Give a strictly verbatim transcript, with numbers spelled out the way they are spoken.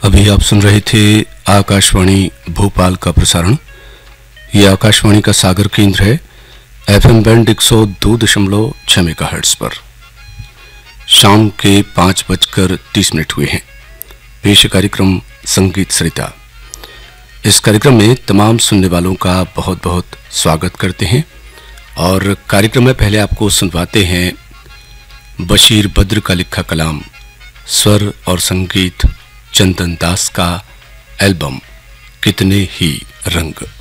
अभी आप सुन रहे थे आकाशवाणी भोपाल का प्रसारण। ये आकाशवाणी का सागर केंद्र है, एफएम बैंड एक सौ दो दशमलव छह मेगाहर्ट्ज पर। शाम के पाँच बजकर तीस मिनट हुए हैं। पेश कार्यक्रम संगीत सरिता। इस कार्यक्रम में तमाम सुनने वालों का बहुत बहुत स्वागत करते हैं और कार्यक्रम में पहले आपको सुनवाते हैं बशीर बद्र का लिखा कलाम, स्वर और संगीत चंदन दास का एल्बम कितने ही रंग।